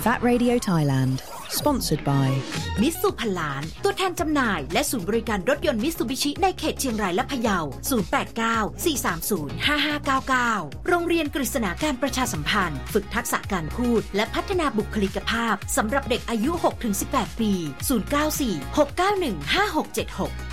VAT Radio Thailand Sponsored by มิตซูพันล้านตัวแทนจำหน่ายและศูนย์บริการรถยนต์มิตซูบิชิในเขตเชียงรายและพะเยา 089-430-5599 โรงเรียนกฤษณาการประชาสัมพันธ์ฝึกทักษะการพูดและพัฒนาบุคลิกภาพสำหรับเด็กอายุ 6-18 ปี 094-691-5676